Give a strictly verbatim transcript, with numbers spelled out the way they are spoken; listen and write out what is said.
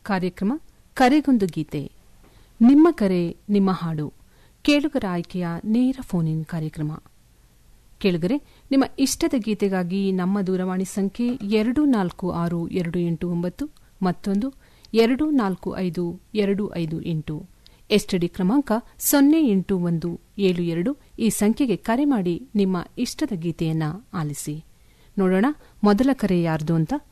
ಕಾರ್ಯಕ್ರಮ ಕರೆಗೊಂದು ಗೀತೆ. ನಿಮ್ಮ ಕರೆ ನಿಮ್ಮ ಹಾಡು ಕೇಳುಗರ ಆಯ್ಕೆಯ ನೇರ ಫೋನ್ ಇನ್ ಕಾರ್ಯಕ್ರಮ. ಕೇಳುಗರೆ, ನಿಮ್ಮ ಇಷ್ಟದ ಗೀತೆಗಾಗಿ ನಮ್ಮ ದೂರವಾಣಿ ಸಂಖ್ಯೆ ಎರಡು ನಾಲ್ಕು ಆರು ಎರಡು ಎಂಟು ಒಂಬತ್ತು, ಮತ್ತೊಂದು ಎರಡು ನಾಲ್ಕು ಐದು ಎರಡು ಐದು ಎಂಟು, ಎಸ್ಟಿಡಿ ಕ್ರಮಾಂಕ ಸೊನ್ನೆ ಎಂಟು ಒಂದು ಏಳು ಎರಡು. ಈ ಸಂಖ್ಯೆಗೆ ಕರೆ ಮಾಡಿ ನಿಮ್ಮ ಇಷ್ಟದ ಗೀತೆಯನ್ನ ಆಲಿಸಿ. ನೋಡೋಣ ಮೊದಲ ಕರೆ ಯಾರ್ದು ಅಂತ.